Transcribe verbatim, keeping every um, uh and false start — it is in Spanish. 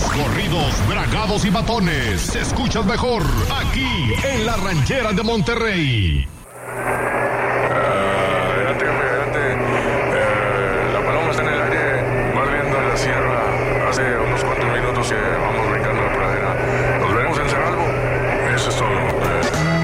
Corridos, bragados y batones. Se escuchan mejor aquí en la Ranchera de Monterrey. Uh, adelante, jefe, adelante. Uh, la paloma está en el aire, más viendo la sierra. Hace unos cuantos minutos que